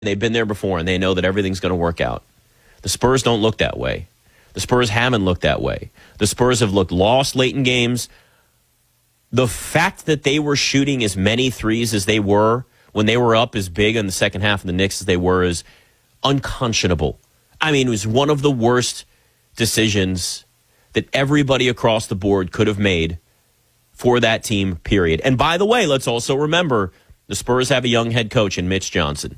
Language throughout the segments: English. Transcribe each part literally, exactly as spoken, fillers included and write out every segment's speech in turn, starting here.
They've been there before, and they know that everything's going to work out. The Spurs don't look that way. The Spurs haven't looked that way. The Spurs have looked lost late in games. The fact that they were shooting as many threes as they were when they were up as big in the second half of the Knicks as they were is unconscionable. I mean, it was one of the worst decisions that everybody across the board could have made for that team, period. And by the way, let's also remember the Spurs have a young head coach in Mitch Johnson.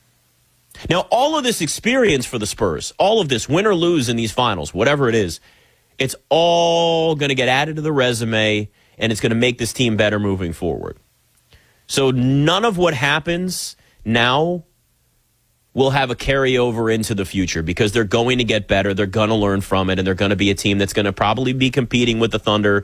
Now, all of this experience for the Spurs, all of this, win or lose in these finals, whatever it is, it's all going to get added to the resume, and it's going to make this team better moving forward. So none of what happens now will have a carryover into the future because they're going to get better, they're going to learn from it, and they're going to be a team that's going to probably be competing with the Thunder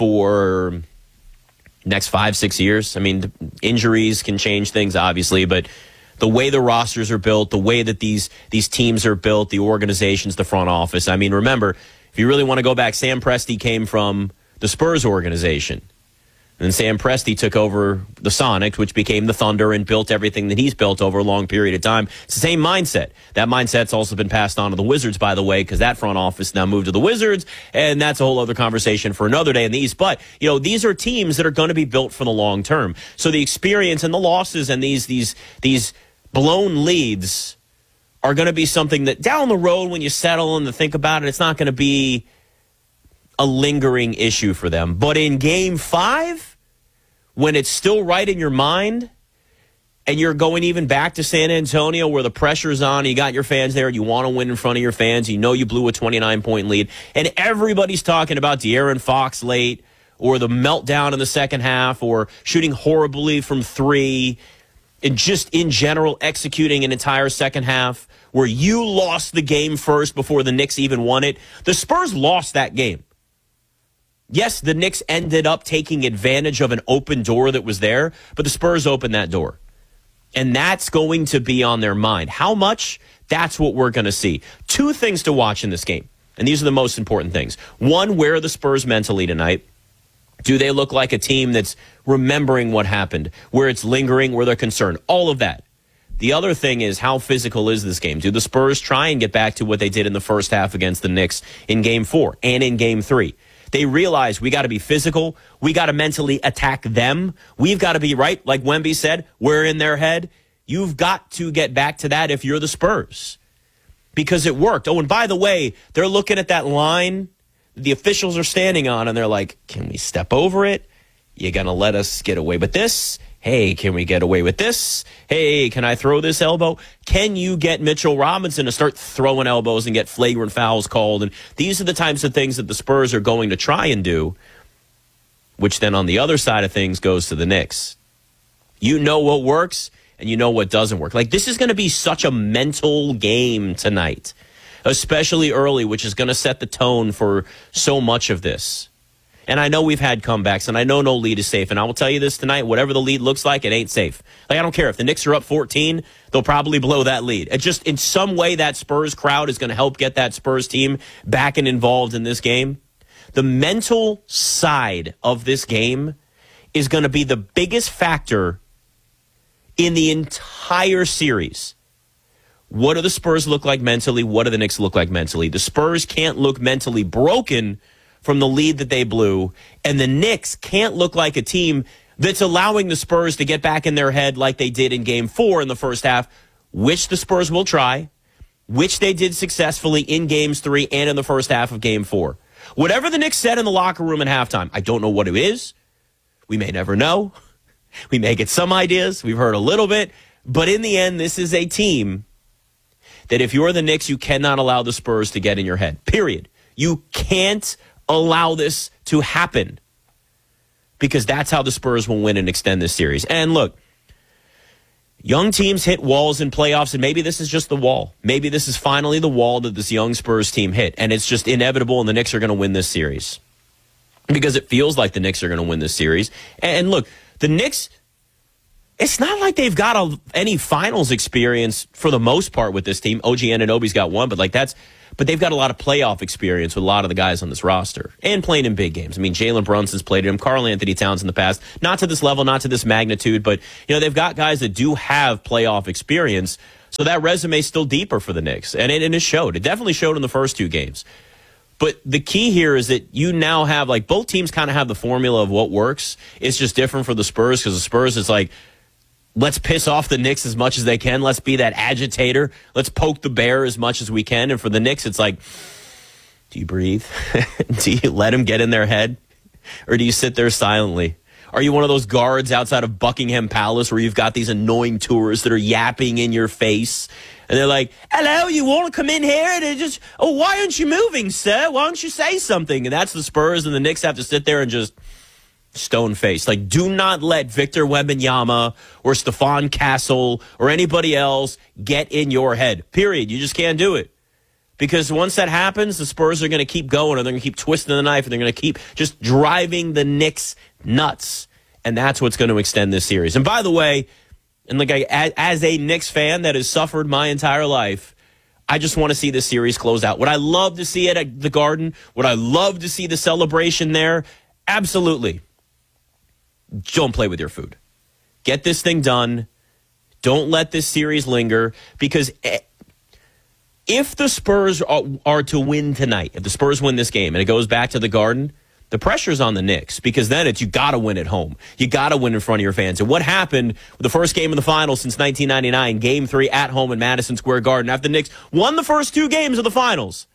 for next five, six years. I mean, injuries can change things, obviously, but the way the rosters are built, the way that these these teams are built, the organizations, the front office. I mean, remember, if you really want to go back, Sam Presti came from the Spurs organization. And then Sam Presti took over the Sonics, which became the Thunder, and built everything that he's built over a long period of time. It's the same mindset. That mindset's also been passed on to the Wizards, by the way, because that front office now moved to the Wizards, and that's a whole other conversation for another day in the East. But, you know, these are teams that are going to be built for the long term. So the experience and the losses and these these these blown leads are going to be something that down the road when you settle and to think about it, it's not going to be a lingering issue for them. But in game five, when it's still right in your mind and you're going even back to San Antonio where the pressure's on, you got your fans there, you want to win in front of your fans, you know you blew a twenty-nine point lead, and everybody's talking about De'Aaron Fox late or the meltdown in the second half or shooting horribly from three and just in general executing an entire second half where you lost the game first before the Knicks even won it. The Spurs lost that game. Yes, the Knicks ended up taking advantage of an open door that was there, but the Spurs opened that door. And that's going to be on their mind. How much? That's what we're going to see. Two things to watch in this game, and these are the most important things. One, where are the Spurs mentally tonight? Do they look like a team that's remembering what happened, where it's lingering, where they're concerned? All of that. The other thing is, how physical is this game? Do the Spurs try and get back to what they did in the first half against the Knicks in game four and in game three? They realize we got to be physical. We got to mentally attack them. We've got to be right. Like Wemby said, we're in their head. You've got to get back to that if you're the Spurs because it worked. Oh, and by the way, they're looking at that line the officials are standing on, and they're like, can we step over it? You going to let us get away with this? Hey, can we get away with this? Hey, can I throw this elbow? Can you get Mitchell Robinson to start throwing elbows and get flagrant fouls called? And these are the types of things that the Spurs are going to try and do, which then on the other side of things goes to the Knicks. You know what works, and you know what doesn't work. Like, this is going to be such a mental game tonight, especially early, which is going to set the tone for so much of this. And I know we've had comebacks, and I know no lead is safe. And I will tell you this tonight, whatever the lead looks like, it ain't safe. Like, I don't care. If the Knicks are up fourteen, they'll probably blow that lead. It just, in some way, that Spurs crowd is going to help get that Spurs team back and involved in this game. The mental side of this game is going to be the biggest factor in the entire series. What do the Spurs look like mentally? What do the Knicks look like mentally? The Spurs can't look mentally broken from the lead that they blew, and the Knicks can't look like a team that's allowing the Spurs to get back in their head like they did in game four in the first half, which the Spurs will try, which they did successfully in games three and in the first half of game four. Whatever the Knicks said in the locker room at halftime, I don't know what it is. We may never know. We may get some ideas. We've heard a little bit. But in the end, this is a team that if you're the Knicks, you cannot allow the Spurs to get in your head, period. You can't allow this to happen because that's how the Spurs will win and extend this series. And look, young teams hit walls in playoffs, and maybe this is just the wall. Maybe this is finally the wall that this young Spurs team hit, and it's just inevitable, and the Knicks are going to win this series because it feels like the Knicks are going to win this series. And look, the Knicks, it's not like they've got a, any finals experience for the most part with this team. O G Anunoby's got one, but like that's but they've got a lot of playoff experience with a lot of the guys on this roster and playing in big games. I mean, Jalen Brunson's played him, Karl Anthony Towns in the past, not to this level, not to this magnitude, but you know they've got guys that do have playoff experience. So that resume is still deeper for the Knicks. And it, and it showed. It definitely showed in the first two games. But the key here is that you now have, like, both teams kind of have the formula of what works. It's just different for the Spurs because the Spurs is like, let's piss off the Knicks as much as they can. Let's be that agitator. Let's poke the bear as much as we can. And for the Knicks, it's like, do you breathe? Do you let them get in their head? Or do you sit there silently? Are you one of those guards outside of Buckingham Palace where you've got these annoying tourists that are yapping in your face? And they're like, hello, you want to come in here? And it just, oh, why aren't you moving, sir? Why don't you say something? And that's the Spurs, and the Knicks have to sit there and just stone-faced. Like, do not let Victor Wembanyama or Stephon Castle or anybody else get in your head, period. You just can't do it. Because once that happens, the Spurs are going to keep going, and they're going to keep twisting the knife, and they're going to keep just driving the Knicks nuts. And that's what's going to extend this series. And by the way, and like I, as a Knicks fan that has suffered my entire life, I just want to see this series close out. Would I love to see it at the Garden? Would I love to see the celebration there? Absolutely. Don't play with your food. Get this thing done. Don't let this series linger, because if the Spurs are, are to win tonight, if the Spurs win this game and it goes back to the Garden, the pressure's on the Knicks, because then it's you got to win at home. You got to win in front of your fans. And what happened with the first game of the finals since nineteen ninety-nine, game three at home in Madison Square Garden, after the Knicks won the first two games of the finals?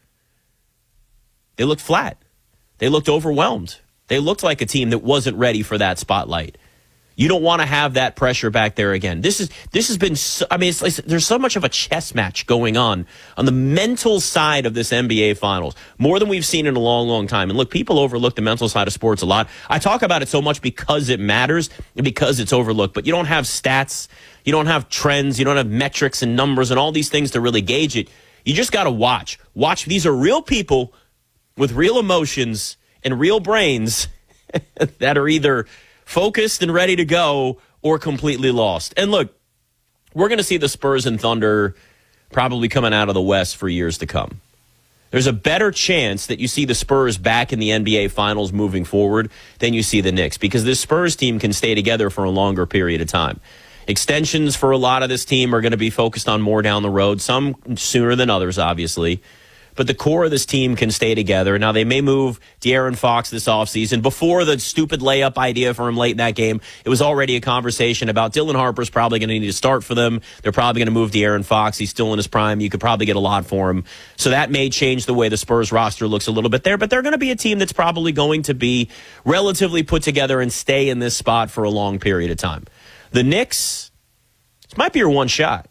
They looked flat. They looked overwhelmed. They looked like a team that wasn't ready for that spotlight. You don't want to have that pressure back there again. This is this has been, so, I mean, it's like there's so much of a chess match going on on the mental side of this N B A Finals, more than we've seen in a long, long time. And look, people overlook the mental side of sports a lot. I talk about it so much because it matters and because it's overlooked. But you don't have stats, you don't have trends, you don't have metrics and numbers and all these things to really gauge it. You just got to watch. Watch. These are real people with real emotions and real brains that are either focused and ready to go or completely lost. And look, we're going to see the Spurs and Thunder probably coming out of the West for years to come. There's a better chance that you see the Spurs back in the N B A Finals moving forward than you see the Knicks, because this Spurs team can stay together for a longer period of time. Extensions for a lot of this team are going to be focused on more down the road, some sooner than others, obviously. But the core of this team can stay together. Now, they may move De'Aaron Fox this offseason. Before the stupid layup idea for him late in that game, it was already a conversation about Dylan Harper's probably going to need to start for them. They're probably going to move De'Aaron Fox. He's still in his prime. You could probably get a lot for him. So that may change the way the Spurs roster looks a little bit there. But they're going to be a team that's probably going to be relatively put together and stay in this spot for a long period of time. The Knicks, this might be your one shot.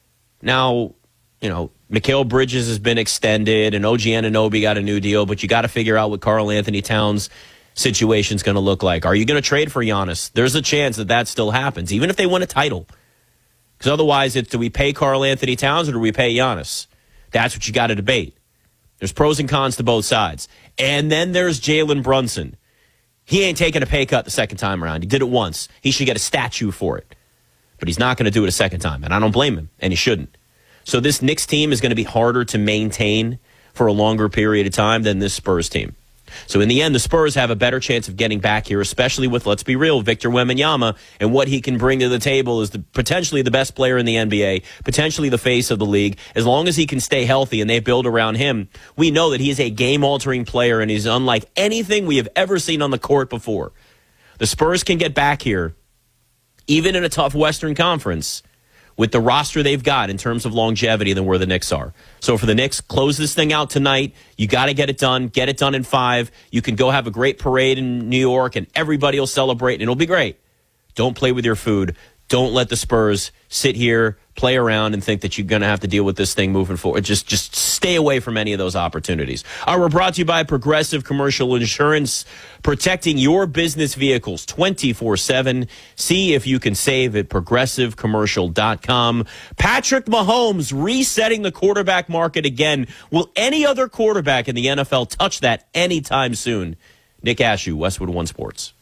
Now, you know, Mikal Bridges has been extended, and O G Anunoby got a new deal, but you got to figure out what Karl Anthony Towns' situation is going to look like. Are you going to trade for Giannis? There's a chance that that still happens, even if they win a title. Because otherwise, it's do we pay Karl Anthony Towns or do we pay Giannis? That's what you got to debate. There's pros and cons to both sides. And then there's Jalen Brunson. He ain't taking a pay cut the second time around. He did it once. He should get a statue for it. But he's not going to do it a second time, and I don't blame him, and he shouldn't. So this Knicks team is going to be harder to maintain for a longer period of time than this Spurs team. So in the end, the Spurs have a better chance of getting back here, especially with, let's be real, Victor Wembanyama, and what he can bring to the table is the, potentially the best player in the N B A, potentially the face of the league. As long as he can stay healthy and they build around him, we know that he is a game-altering player, and he's unlike anything we have ever seen on the court before. The Spurs can get back here, even in a tough Western Conference, with the roster they've got in terms of longevity than where the Knicks are. So for the Knicks, close this thing out tonight. You got to get it done. Get it done in five. You can go have a great parade in New York, and everybody will celebrate, and it'll be great. Don't play with your food. Don't let the Spurs sit here, play around, and think that you're going to have to deal with this thing moving forward. Just just stay away from any of those opportunities. All right, we're brought to you by Progressive Commercial Insurance, protecting your business vehicles twenty-four seven. See if you can save at progressive commercial dot com. Patrick Mahomes resetting the quarterback market again. Will any other quarterback in the N F L touch that anytime soon? Nick Ashew, Westwood One Sports.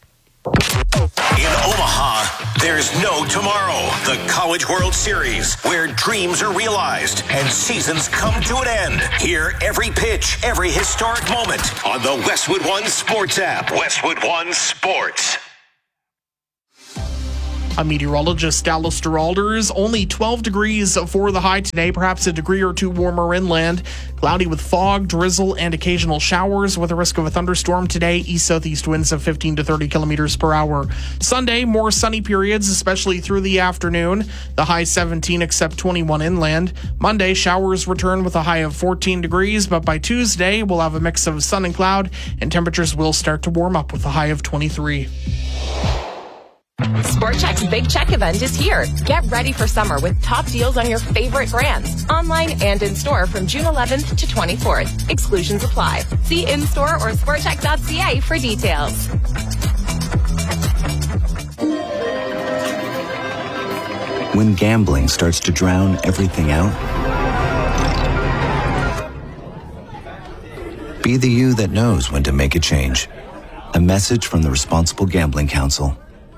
In Omaha, there's no tomorrow. The College World Series, where dreams are realized and seasons come to an end. Hear every pitch, every historic moment on the Westwood One Sports app. Westwood One Sports. I'm meteorologist Dallas Geralders. Only twelve degrees for the high today, perhaps a degree or two warmer inland. Cloudy with fog, drizzle, and occasional showers with a risk of a thunderstorm today. East-southeast winds of fifteen to thirty kilometers per hour. Sunday, more sunny periods, especially through the afternoon. The high seventeen except twenty-one inland. Monday, showers return with a high of fourteen degrees, but by Tuesday, we'll have a mix of sun and cloud, and temperatures will start to warm up with a high of twenty-three. Sport Chek's Big Check event is here. Get ready for summer with top deals on your favorite brands, online and in-store from June eleventh to twenty-fourth. Exclusions apply. See in-store or sport chek dot c a for details. When gambling starts to drown everything out, be the you that knows when to make a change. A message from the Responsible Gambling Council.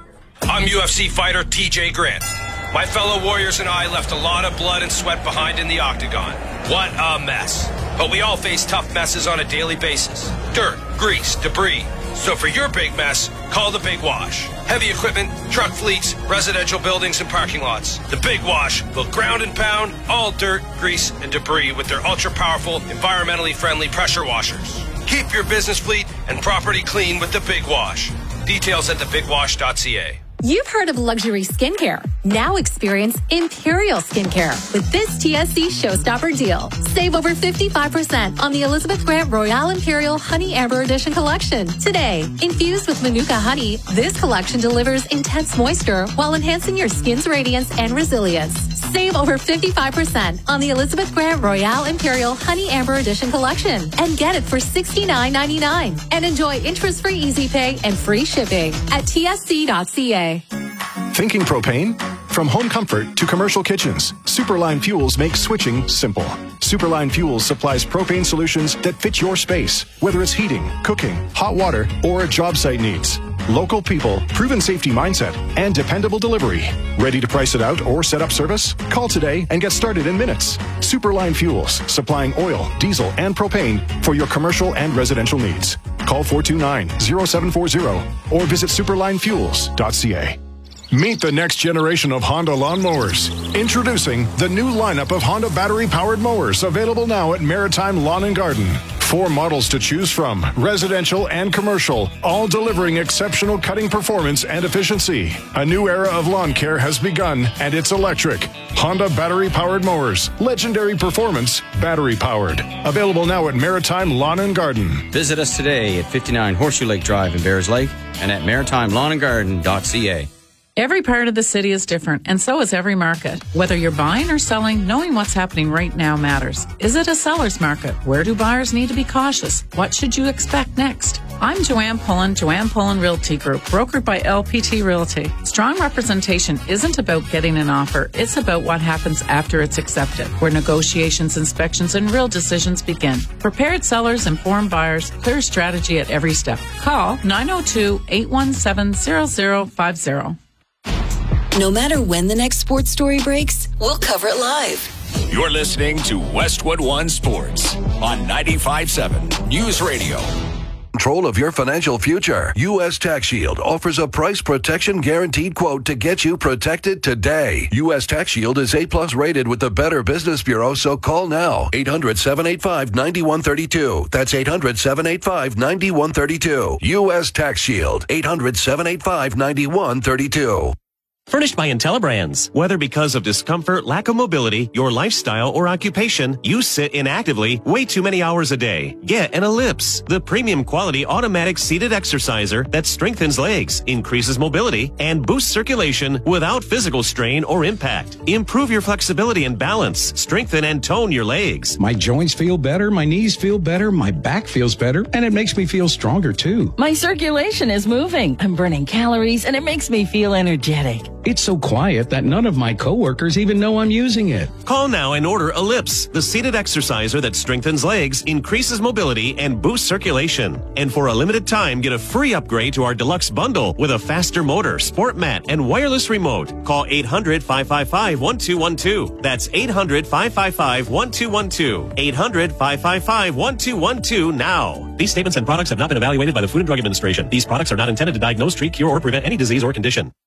I'm U F C fighter T J Grant. My fellow warriors and I left a lot of blood and sweat behind in the octagon. What a mess. But we all face tough messes on a daily basis. Dirt, grease, debris. So for your big mess, call the Big Wash. Heavy equipment, truck fleets, residential buildings, and parking lots. The Big Wash will ground and pound all dirt, grease, and debris with their ultra-powerful, environmentally friendly pressure washers. Keep your business fleet and property clean with the Big Wash. Details at the big wash dot c a. You've heard of luxury skincare. Now experience Imperial Skincare with this T S C Showstopper deal. Save over fifty-five percent on the Elizabeth Grant Royale Imperial Honey Amber Edition collection. Today, infused with Manuka honey, this collection delivers intense moisture while enhancing your skin's radiance and resilience. Save over fifty-five percent on the Elizabeth Grant Royale Imperial Honey Amber Edition collection and get it for sixty-nine ninety-nine. And enjoy interest-free easy pay and free shipping at T S C dot c a. Thinking propane? From home comfort to commercial kitchens, Superline Fuels makes switching simple. Superline Fuels supplies propane solutions that fit your space, whether it's heating, cooking, hot water, or job site needs. Local people, proven safety mindset, and dependable delivery. Ready to price it out or set up service? Call today and get started in minutes. Superline Fuels, supplying oil, diesel, and propane for your commercial and residential needs. Call four two nine, zero seven four zero or visit superline fuels dot c a. Meet the next generation of Honda lawnmowers. Introducing the new lineup of Honda battery-powered mowers, available now at Maritime Lawn and Garden. Four models to choose from, residential and commercial, all delivering exceptional cutting performance and efficiency. A new era of lawn care has begun, and it's electric. Honda battery-powered mowers. Legendary performance, battery-powered. Available now at Maritime Lawn and Garden. Visit us today at fifty-nine Horseshoe Lake Drive in Bears Lake and at maritime lawn and garden dot c a. Every part of the city is different, and so is every market. Whether you're buying or selling, knowing what's happening right now matters. Is it a seller's market? Where do buyers need to be cautious? What should you expect next? I'm Joanne Pullen, Joanne Pullen Realty Group, brokered by L P T Realty. Strong representation isn't about getting an offer. It's about what happens after it's accepted, where negotiations, inspections, and real decisions begin. Prepared sellers, informed buyers, clear strategy at every step. Call nine oh two, eight one seven, zero zero five zero. No matter when the next sports story breaks, we'll cover it live. You're listening to Westwood One Sports on ninety-five point seven News Radio. Control of your financial future. U S Tax Shield offers a price protection guaranteed quote to get you protected today. U S Tax Shield is A plus rated with the Better Business Bureau, so call now. eight hundred, seven eight five, nine one three two. That's eight hundred, seven eight five, nine one three two. U S Tax Shield. eight hundred, seven eight five, nine one three two. Furnished by IntelliBrands. Whether because of discomfort, lack of mobility, your lifestyle, or occupation, you sit inactively way too many hours a day. Get an Ellipse, the premium quality automatic seated exerciser that strengthens legs, increases mobility, and boosts circulation without physical strain or impact. Improve your flexibility and balance. Strengthen and tone your legs. My joints feel better, my knees feel better, my back feels better, and it makes me feel stronger too. My circulation is moving. I'm burning calories, and it makes me feel energetic. It's so quiet that none of my coworkers even know I'm using it. Call now and order Ellipse, the seated exerciser that strengthens legs, increases mobility, and boosts circulation. And for a limited time, get a free upgrade to our deluxe bundle with a faster motor, sport mat, and wireless remote. Call eight hundred, five five five, one two one two. That's eight hundred, five five five, one two one two. eight hundred, five five five, one two one two now. These statements and products have not been evaluated by the Food and Drug Administration. These products are not intended to diagnose, treat, cure, or prevent any disease or condition.